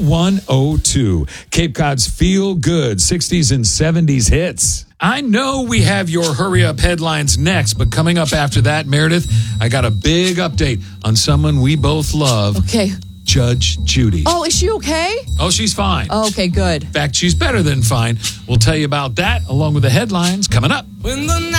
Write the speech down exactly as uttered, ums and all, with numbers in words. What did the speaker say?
one oh two. Cape Cod's feel good sixties and seventies hits. I know we have your hurry up headlines next, but coming up after that, Meredith, I got a big update on someone we both love. Okay. Judge Judy. Oh, is she okay? Oh, she's fine. Oh, okay, good. In fact, she's better than fine. We'll tell you about that along with the headlines coming up. When the